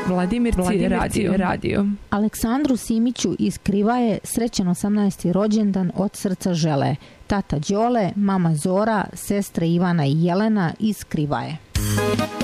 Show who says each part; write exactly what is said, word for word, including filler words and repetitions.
Speaker 1: Vladimirci, Vladimirci radio. radio.
Speaker 2: Aleksandru Simiću iz Krivaje srećan osamnaesti rođendan od srca žele tata Đole, mama Zora, sestre Ivana i Jelena iz Krivaje.